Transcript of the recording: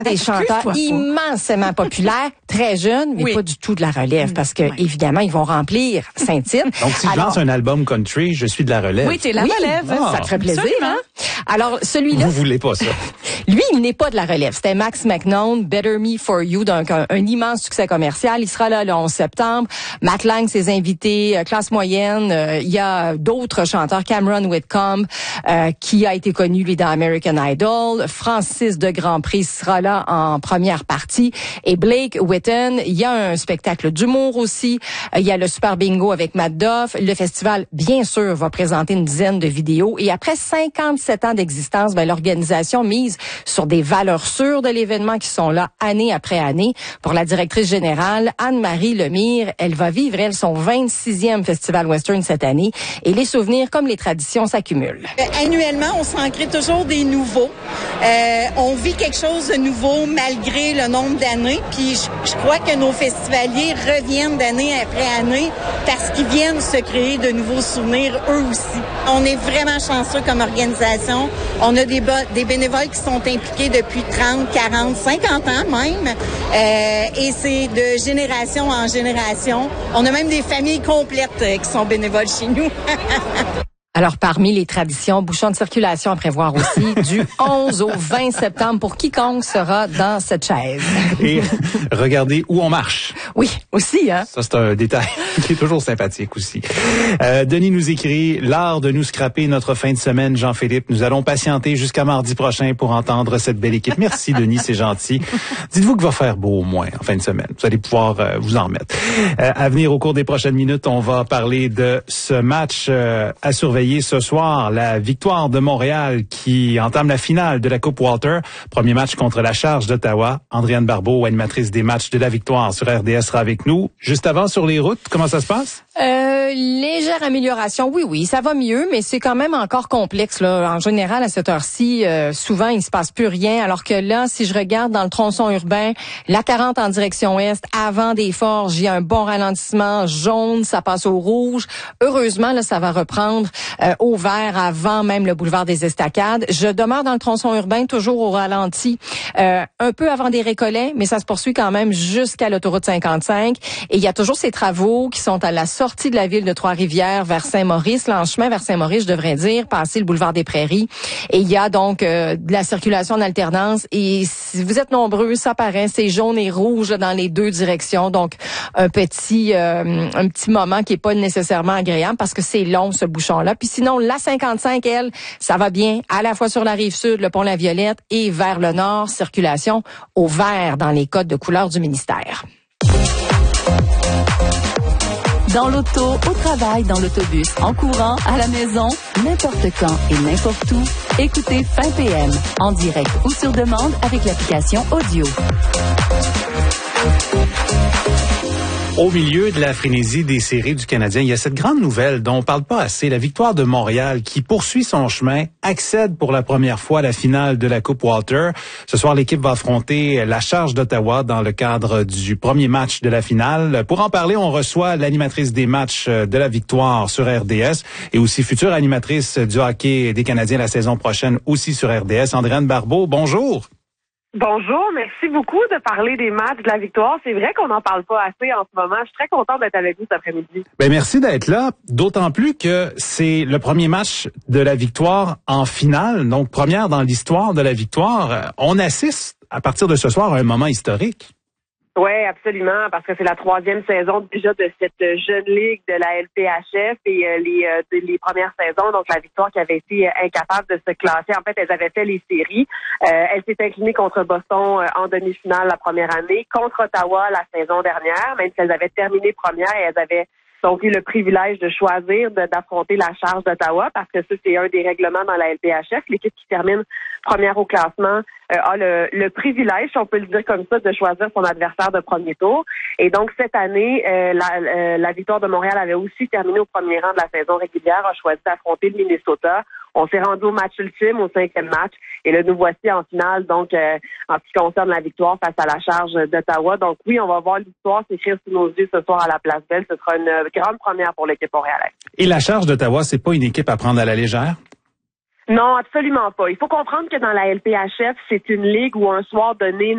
Des chanteurs immensément populaires, très jeunes, mais pas du tout de la relève, parce que évidemment, ils vont remplir Saint-Tite. Donc, si je lance un album country, je suis de la relève. Oui, t'es la relève. Ça te ferait plaisir, hein? Alors, celui-là... Vous voulez pas ça? Lui, il n'est pas de la relève. C'était Max McNone, Better Me For You, donc un immense succès commercial. Il sera là le 11 septembre. Matt Lang, ses invités, classe moyenne. Il y a d'autres chanteurs. Cameron Whitcomb, qui a été connu, lui, dans American Idol. Francis de Grandpré sera là en première partie. Et Blake Whitten, il y a un spectacle d'humour aussi. Il y a le Super Bingo avec Matt Duff. Le festival, bien sûr, va présenter une dizaine de vidéos. Et après 57 ans d'existence, l'organisation mise sur des valeurs sûres de l'événement qui sont là année après année. Pour la directrice générale, Anne-Marie Lemire, elle va vivre, elle, son 26e Festival Western cette année. Et les souvenirs comme les traditions s'accumulent. Annuellement, on s'en crée toujours des nouveaux. On vit quelque chose de nouveau malgré le nombre d'années. Puis je crois que nos festivaliers reviennent d'année après année parce qu'ils viennent se créer de nouveaux souvenirs eux aussi. On est vraiment chanceux comme organisation. On a des bénévoles qui sont impliqués depuis 30, 40, 50 ans même. Et c'est de génération en génération. On a même des familles complètes qui sont bénévoles chez nous. Alors, parmi les traditions, bouchons de circulation à prévoir aussi du 11 au 20 septembre pour quiconque sera dans cette chaise. Et regardez où on marche. Oui, aussi, hein. Ça, c'est un détail qui est toujours sympathique aussi. Denis nous écrit, l'art de nous scraper notre fin de semaine, Jean-Philippe. Nous allons patienter jusqu'à mardi prochain pour entendre cette belle équipe. Merci, Denis, c'est gentil. Dites-vous qu'il va faire beau au moins en fin de semaine. Vous allez pouvoir vous en remettre. À venir au cours des prochaines minutes, on va parler de ce match à surveiller ce soir, la victoire de Montréal qui entame la finale de la Coupe Walter. Premier match contre la Charge d'Ottawa. Andréane Barbeau, animatrice des matchs de la victoire sur RDS, sera avec nous. Juste avant, sur les routes, comment ça se passe? Légère amélioration, oui, ça va mieux, mais c'est quand même encore complexe, là. En général, à cette heure-ci, souvent, il se passe plus rien, alors que là, si je regarde dans le tronçon urbain, la 40 en direction ouest, avant des Forges, il y a un bon ralentissement jaune, ça passe au rouge. Heureusement, là, ça va reprendre au vert avant même le boulevard des Estacades. Je demeure dans le tronçon urbain, toujours au ralenti, un peu avant des Récollets, mais ça se poursuit quand même jusqu'à l'autoroute 55. Et il y a toujours ces travaux qui sont à la sortie de la ville de Trois-Rivières vers Saint-Maurice. Là, en chemin vers Saint-Maurice, je devrais dire, passer le boulevard des Prairies. Et il y a donc de la circulation en alternance. Et si vous êtes nombreux, ça paraît, c'est jaune et rouge dans les deux directions. Donc, un petit moment qui est pas nécessairement agréable parce que c'est long, ce bouchon-là. Puis sinon, la 55, elle, ça va bien, à la fois sur la rive sud, le pont La Violette, et vers le nord, circulation au vert dans les codes de couleur du ministère. Dans l'auto, au travail, dans l'autobus, en courant, à la maison, n'importe quand et n'importe où, écoutez Fin PM, en direct ou sur demande avec l'application Audio. Au milieu de la frénésie des séries du Canadien, il y a cette grande nouvelle dont on parle pas assez, la victoire de Montréal qui poursuit son chemin, accède pour la première fois à la finale de la Coupe Walter. Ce soir, l'équipe va affronter la Charge d'Ottawa dans le cadre du premier match de la finale. Pour en parler, on reçoit l'animatrice des matchs de la victoire sur RDS et aussi future animatrice du hockey des Canadiens la saison prochaine aussi sur RDS, Andréane Barbeau. Bonjour. Bonjour, merci beaucoup de parler des matchs de la victoire. C'est vrai qu'on n'en parle pas assez en ce moment. Je suis très contente d'être avec vous cet après-midi. Merci d'être là, d'autant plus que c'est le premier match de la victoire en finale, donc première dans l'histoire de la victoire. On assiste à partir de ce soir à un moment historique. Oui, absolument, parce que c'est la 3e saison déjà de cette jeune ligue de la LPHF et les premières saisons, donc la victoire qui avait été incapable de se classer. En fait, elles avaient fait les séries. Elle s'est inclinée contre Boston en demi-finale la première année, contre Ottawa la saison dernière, même si elles avaient terminé première et elles avaient donc eu le privilège de choisir d'affronter la Charge d'Ottawa parce que ça, c'est un des règlements dans la LPHF. L'équipe qui termine première au classement a le privilège, si on peut le dire comme ça, de choisir son adversaire de premier tour. Et donc, cette année, la victoire de Montréal avait aussi terminé au premier rang de la saison régulière, a choisi d'affronter le Minnesota. On s'est rendu au match ultime, au 5e match, et là, nous voici en finale, donc, en ce qui concerne la victoire face à la Charge d'Ottawa. Donc, oui, on va voir l'histoire s'écrire sous nos yeux ce soir à la Place Belle. Ce sera une grande première pour l'équipe montréalaise. Et la Charge d'Ottawa, c'est pas une équipe à prendre à la légère? Non, absolument pas. Il faut comprendre que dans la LPHF, c'est une ligue où un soir donné,